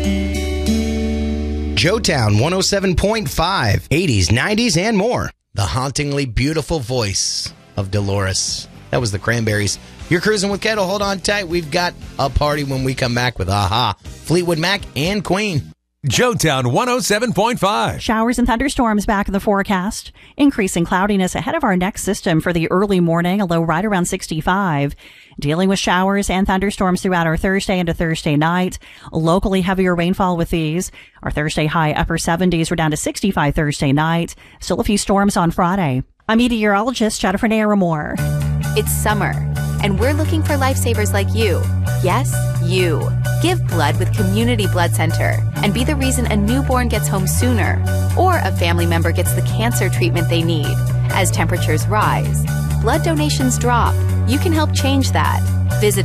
Joetown 107.5, 80s, 90s, and more. The hauntingly beautiful voice of Dolores. That was the Cranberries. You're cruising with Kettle. Hold on tight. We've got a party when we come back with Aha, Fleetwood Mac, and Queen. Joetown 107.5. Showers and thunderstorms back in the forecast. Increasing cloudiness ahead of our next system for the early morning, a low right around 65. Dealing with showers and thunderstorms throughout our Thursday into Thursday night. Locally heavier rainfall with these. Our Thursday high upper 70s. We're down to 65 Thursday night. Still a few storms on Friday. I'm meteorologist Jennifer Naramore. It's summer, and we're looking for lifesavers like you. Yes, you. Give blood with Community Blood Center and be the reason a newborn gets home sooner or a family member gets the cancer treatment they need. As temperatures rise, blood donations drop. You can help change that. Visit